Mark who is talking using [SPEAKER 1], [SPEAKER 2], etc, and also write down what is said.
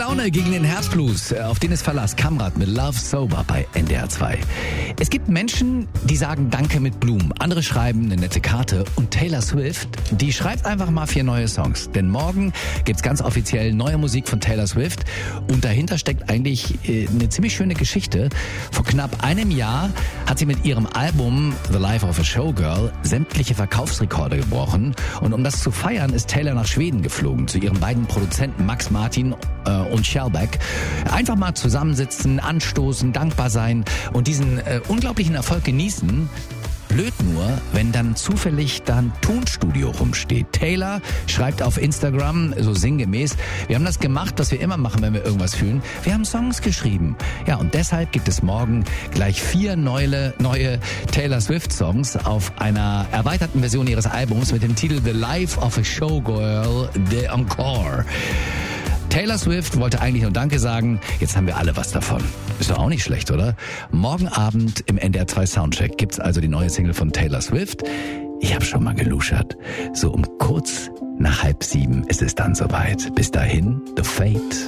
[SPEAKER 1] Laune gegen den Herzblues, auf den ist Verlass. Kamrat mit Love Sober bei NDR 2. Es gibt Menschen, die sagen Danke mit Blumen. Andere schreiben eine nette Karte. Und Taylor Swift, die schreibt einfach mal 4 neue Songs. Denn morgen gibt's ganz offiziell neue Musik von Taylor Swift. Und dahinter steckt eigentlich eine ziemlich schöne Geschichte. Vor knapp einem Jahr hat sie mit ihrem Album The Life of a Showgirl sämtliche Verkaufsrekorde gebrochen. Und um das zu feiern, ist Taylor nach Schweden geflogen zu ihren beiden Produzenten Max Martin und Shellback. Einfach mal zusammensitzen, anstoßen, dankbar sein und diesen unglaublichen Erfolg genießen. Blöd nur, wenn dann zufällig da ein Tonstudio rumsteht. Taylor schreibt auf Instagram, so sinngemäß, wir haben das gemacht, was wir immer machen, wenn wir irgendwas fühlen. Wir haben Songs geschrieben. Ja, und deshalb gibt es morgen gleich 4 neue Taylor Swift Songs auf einer erweiterten Version ihres Albums mit dem Titel The Life of a Showgirl, The Encore. Taylor Swift wollte eigentlich nur Danke sagen, jetzt haben wir alle was davon. Ist doch auch nicht schlecht, oder? Morgen Abend im NDR 2 Soundcheck gibt's also die neue Single von Taylor Swift. Ich habe schon mal geluschert. So um kurz nach 6:30 ist es dann soweit. Bis dahin, The Fate.